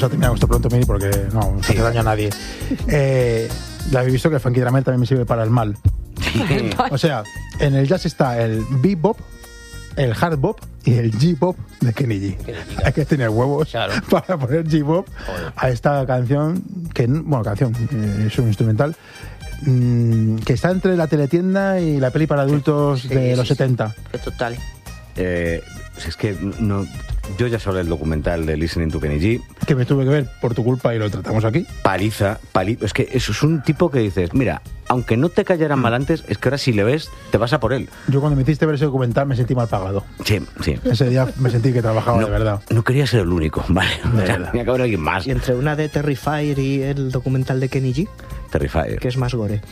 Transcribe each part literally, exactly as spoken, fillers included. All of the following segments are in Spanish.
vamos a terminar esto pronto, Mini, porque no, no sí. hace daño a nadie. Eh, ya habéis visto que el funky drummer también me sirve para el mal. Sí. O sea, en el jazz está el bebop, el hard bop y el G-pop de Kenny G. Hay que tener huevos claro. para poner G-pop a esta canción, que bueno, canción, eh, es un instrumental, mmm, que está entre la teletienda y la peli para adultos sí, de sí, los sí, setenta. Total. Eh, es que no, yo ya sobre el documental de Listening to Kenny G, que me tuve que ver por tu culpa y lo tratamos aquí. Paliza, paliza. Es que eso es un tipo que dices, mira, aunque no te cayeran mal antes, es que ahora si le ves, te vas a por él. Yo cuando me hiciste ver ese documental me sentí mal pagado. Sí, sí. Ese día me sentí que trabajaba no, de verdad. No quería ser el único, vale. De o sea, verdad. tenía que haber alguien más. Y entre una de Terrifier y el documental de Kenny G, Terrifier. ¿qué es más gore?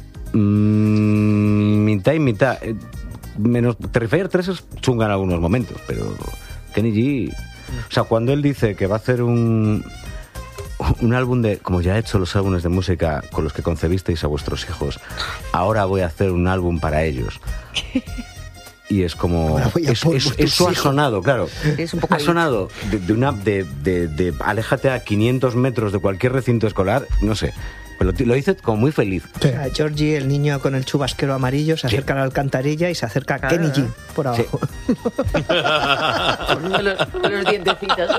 Mm, mitad y mitad. Eh, menos Terrifier tres es chunga en algunos momentos, pero Kenny G... O sea, cuando él dice que va a hacer un... un álbum de, como ya he hecho los álbumes de música con los que concebisteis a vuestros hijos, ahora voy a hacer un álbum para ellos. Y es como... Es, es, eso ha sonado, claro. Es un poco ha sonado de, de una... De, de, de, de aléjate a quinientos metros de cualquier recinto escolar, no sé. Pero lo dice como muy feliz. Sí. A Georgie, el niño con el chubasquero amarillo, se acerca sí. a la alcantarilla y se acerca a Kenny G por abajo. Sí. con, los, con los dientecitos.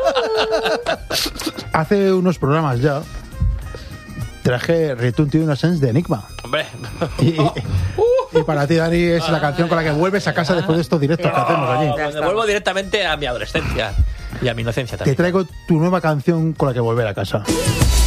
Hace unos programas ya traje Return to Innocence de Enigma. Hombre. Y, y, y para ti, Dani, es la canción con la que vuelves a casa después de estos directos que hacemos allí. Me vuelvo directamente a mi adolescencia y a mi inocencia también. Te traigo tu nueva canción con la que volver a casa.